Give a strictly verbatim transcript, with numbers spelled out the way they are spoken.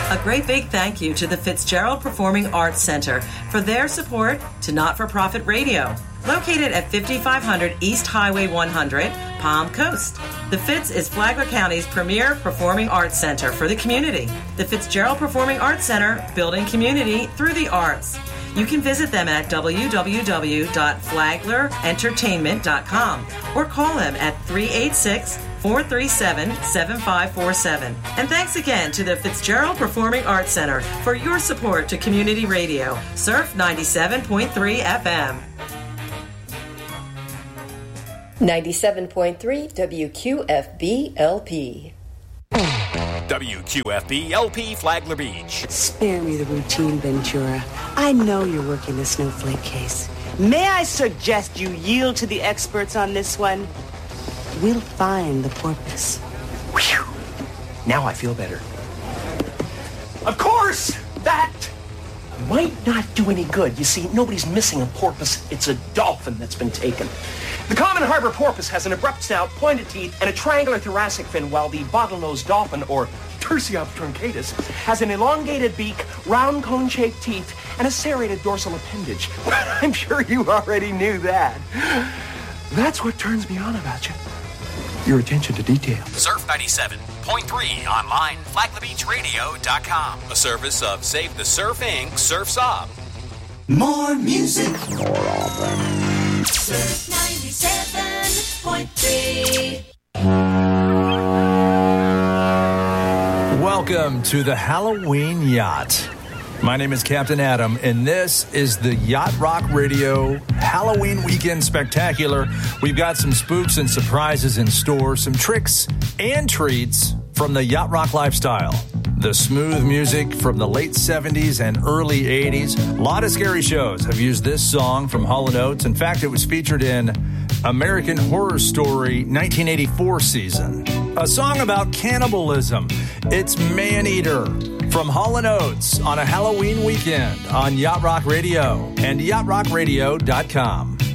A great big thank you to the Fitzgerald Performing Arts Center for their support to not-for-profit radio. Located at fifty-five hundred East Highway one hundred, Palm Coast. The Fitz is Flagler County's premier performing arts center for the community. The Fitzgerald Performing Arts Center, building community through the arts. You can visit them at w w w dot flagler entertainment dot com or call them at three eight six, four three seven, seven five four seven. And thanks again to the Fitzgerald Performing Arts Center for your support to community radio. Surf ninety-seven point three F M. ninety-seven point three W Q F B L P. W Q F B L P Flagler Beach. Spare me the routine, Ventura. I know you're working the snowflake case. May I suggest you yield to the experts on this one? We'll find the porpoise. Whew. Now I feel better. Of course, that might not do any good. You see, nobody's missing a porpoise. It's a dolphin that's been taken. The common harbor porpoise has an abrupt snout, pointed teeth, and a triangular thoracic fin, while the bottlenose dolphin, or Tursiops truncatus, has an elongated beak, round cone-shaped teeth, and a serrated dorsal appendage. I'm sure you already knew that. That's what turns me on about you. Your attention to detail. Surf ninety-seven point three online, flagler beach radio dot com. A service of Save the Surf Incorporated. Surf's Up. More music. More often. Surf ninety-seven point three. Welcome to the Halloween Yacht. My name is Captain Adam, and this is the Yacht Rock Radio Halloween Weekend Spectacular. We've got some spooks and surprises in store, some tricks and treats from the Yacht Rock lifestyle. The smooth music from the late seventies and early eighties. A lot of scary shows have used this song from Hall and Oates. In fact, it was featured in American Horror Story nineteen eighty-four season. A song about cannibalism. It's Man-Eater from Hall and Oates on a Halloween weekend on Yacht Rock Radio and yacht rock radio dot com.